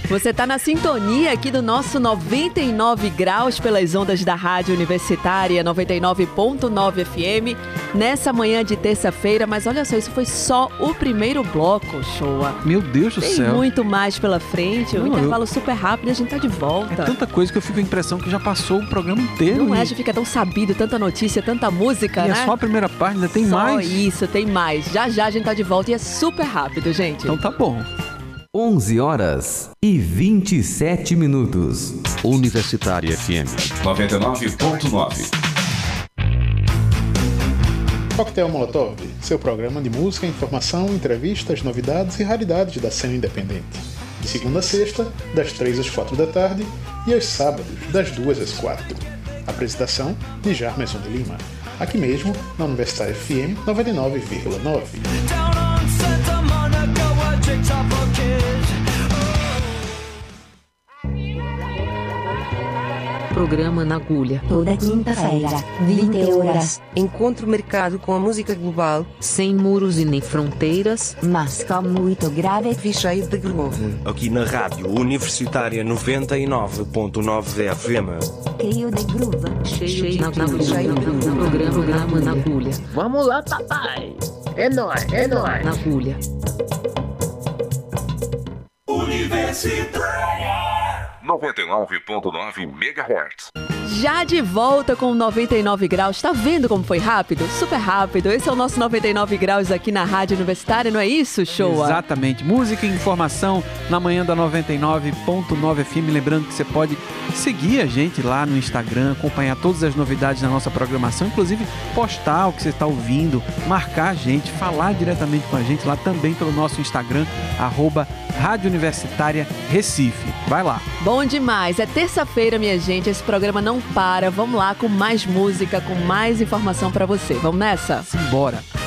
Você está na sintonia aqui do nosso 99 graus pelas ondas da Rádio Universitária 99.9 FM nessa manhã de terça-feira, mas olha só, isso foi só o primeiro bloco, Showa. Meu Deus do céu. Tem muito mais pela frente, um intervalo super rápido e a gente tá de volta. É tanta coisa que eu fico com a impressão que já passou o programa inteiro. Não é, já fica tão sabido, tanta notícia, tanta música, e né? É só a primeira parte, ainda tem só mais? Só isso, tem mais. Já já a gente tá de volta e é super rápido, gente. Então tá bom. 11 horas e 27 minutos. Universitária FM 99.9. Coquetel Molotov, seu programa de música, informação, entrevistas, novidades e raridades da cena independente. De segunda a sexta, das 3 às 4 da tarde e aos sábados, das 2 às 4. Apresentação de Jarmerson de Lima, aqui mesmo na Universitária FM 99,9. Programa na agulha. Toda quinta-feira, 20 horas. Encontro marcado com a música global, sem muros e nem fronteiras, mas com muito grave e cheio de groove. Aqui na Rádio Universitária 99.9 FM. Cheio de groove. Cheio de groove. Programa na agulha. Vamos lá, papai. É nóis, é nóis. Na agulha. Universitária 99.9 MHz. Já de volta com 99 graus. Tá vendo como foi rápido? Super rápido. Esse é o nosso 99 graus aqui na Rádio Universitária, não é isso, Showa? Exatamente. Música e informação na manhã da 99.9 FM. Lembrando que você pode seguir a gente lá no Instagram, acompanhar todas as novidades da nossa programação, inclusive postar o que você está ouvindo, marcar a gente, falar diretamente com a gente lá também pelo nosso Instagram, @Rádio Universitária Recife. Vai lá. Bom demais. É terça-feira, minha gente. Esse programa não para. Vamos lá com mais música, com mais informação pra você. Vamos nessa? Simbora.